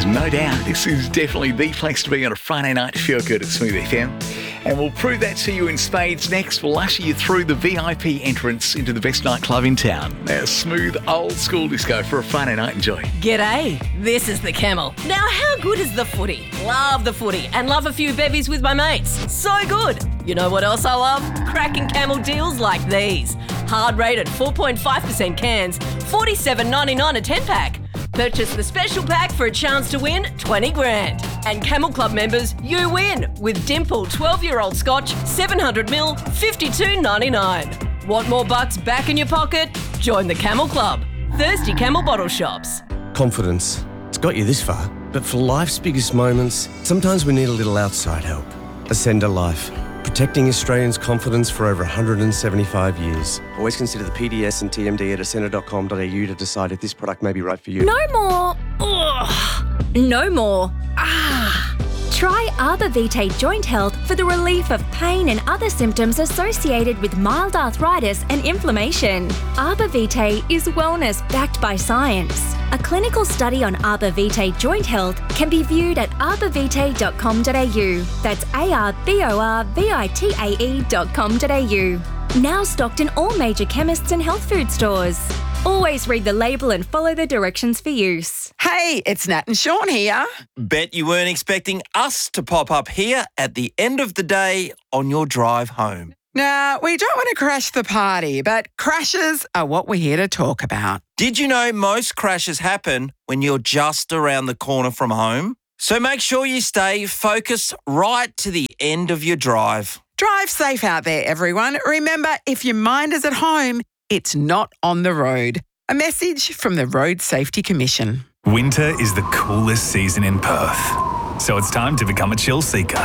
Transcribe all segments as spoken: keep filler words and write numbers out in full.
no doubt this is definitely the place to be on a Friday night to feel good at Smooth F M. And we'll prove that to you in spades next. We'll usher you through the V I P entrance into the best nightclub in town. Now, smooth old school disco for a Friday night enjoy. G'day, this is the Camel. Now, how good is the footy? Love the footy and love a few bevies with my mates. So good. You know what else I love? Cracking Camel deals like these. Hard rated four point five percent cans, forty-seven ninety-nine a ten pack. Purchase the special pack for a chance to win twenty grand. And Camel Club members, you win with Dimple twelve-year-old Scotch, seven hundred mil, fifty-two ninety-nine. Want more bucks back in your pocket? Join the Camel Club. Thirsty Camel bottle shops. Confidence. It's got you this far. But for life's biggest moments, sometimes we need a little outside help. Ascender Life. Protecting Australians' confidence for over one hundred seventy-five years. Always consider the P D S and T M D at ascender dot com dot a u to decide if this product may be right for you. No more. Ugh. No more. Ah. Try Arbor Vitae Joint Health for the relief of pain and other symptoms associated with mild arthritis and inflammation. Arbor Vitae is wellness backed by science. A clinical study on Arbor Vitae Joint Health can be viewed at arbor vitae dot com dot a u. That's A R B O R V I T A E dot com dot a u. Now stocked in all major chemists and health food stores. Always read the label and follow the directions for use. Hey, it's Nat and Sean here. Bet you weren't expecting us to pop up here at the end of the day on your drive home. Now, we don't want to crash the party, but crashes are what we're here to talk about. Did you know most crashes happen when you're just around the corner from home? So make sure you stay focused right to the end of your drive. Drive safe out there, everyone. Remember, if your mind is at home, it's not on the road. A message from the Road Safety Commission. Winter is the coolest season in Perth, so it's time to become a chill seeker.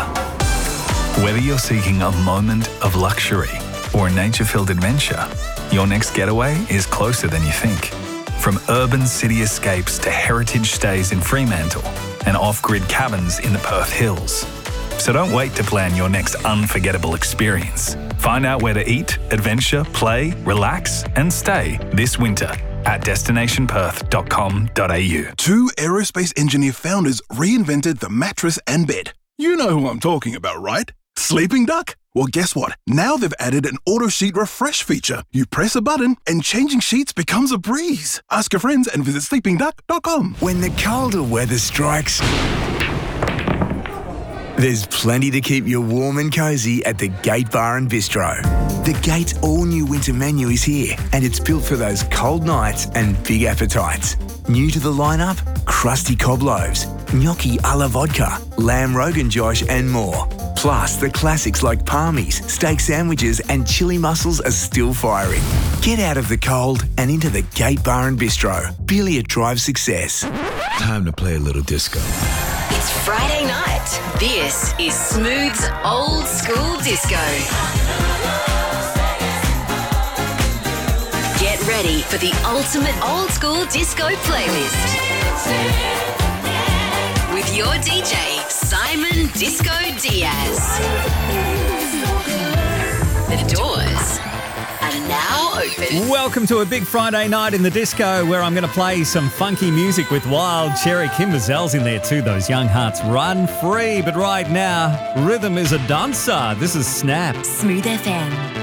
Whether you're seeking a moment of luxury or a nature-filled adventure, your next getaway is closer than you think. From urban city escapes to heritage stays in Fremantle and off-grid cabins in the Perth Hills. So don't wait to plan your next unforgettable experience. Find out where to eat, adventure, play, relax and stay this winter at destination perth dot com dot a u. Two aerospace engineer founders reinvented the mattress and bed. You know who I'm talking about, right? Sleeping Duck? Well, guess what? Now they've added an auto sheet refresh feature. You press a button and changing sheets becomes a breeze. Ask your friends and visit sleeping duck dot com. When the colder weather strikes, there's plenty to keep you warm and cozy at the Gate Bar and Bistro. The Gate's all-new winter menu is here, and it's built for those cold nights and big appetites. New to the lineup, crusty cob loaves, gnocchi a la vodka, lamb rogan josh and more. Plus, the classics like palmies, steak sandwiches and chili mussels are still firing. Get out of the cold and into the Gate Bar and Bistro. Billiard Drive success. Time to play a little disco. It's Friday night. This is Smooth's Old School Disco. Get ready for the ultimate old school disco playlist. With your D J, Simon Disco Diaz. The doors are now open. Welcome to a big Friday night in the disco where I'm going to play some funky music with Wild Cherry. Kim Mazel's in there too. Those young hearts run free. But right now, rhythm is a dancer. This is Snap. Smooth F M.